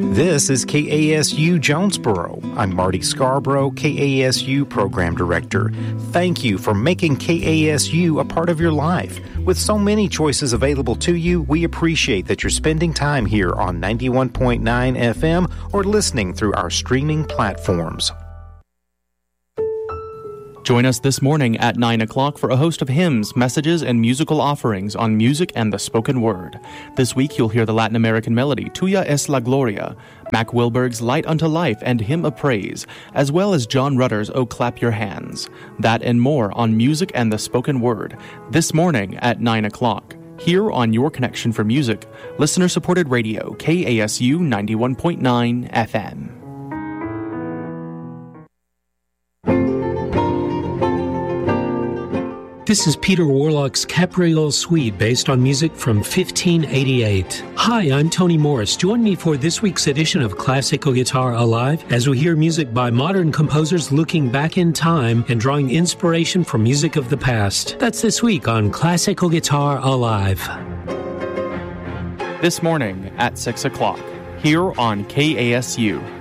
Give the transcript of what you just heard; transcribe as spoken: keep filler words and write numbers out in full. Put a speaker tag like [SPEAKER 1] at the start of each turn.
[SPEAKER 1] This is K A S U Jonesboro. I'm Marty Scarborough, K A S U Program Director. Thank you for making K A S U a part of your life. With so many choices available to you, we appreciate that you're spending time here on ninety-one point nine F M or listening through our streaming platforms.
[SPEAKER 2] Join us this morning at nine o'clock for a host of hymns, messages, and musical offerings on music and the spoken word. This week you'll hear the Latin American melody Tuya es la Gloria, Mac Wilberg's Light Unto Life and Hymn of Praise, as well as John Rutter's Oh Clap Your Hands. That and more on music and the spoken word this morning at nine o'clock. Here on Your Connection for Music, listener-supported radio, K A S U ninety-one point nine F M.
[SPEAKER 3] This is Peter Warlock's Capriole Suite, based on music from fifteen eighty-eight. Hi, I'm Tony Morris. Join me for this week's edition of Classical Guitar Alive as we hear music by modern composers looking back in time and drawing inspiration from music of the past. That's this week on Classical Guitar Alive.
[SPEAKER 2] This morning at six o'clock, here on K A S U.